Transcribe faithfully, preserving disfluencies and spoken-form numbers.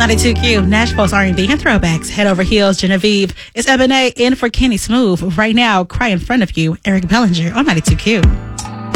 ninety-two Q, Nashville's R and B and throwbacks. Head over heels, Genevieve. It's Ebony in for Kenny Smooth. Right now, Cry in Front of You, Eric Bellinger on ninety-two Q.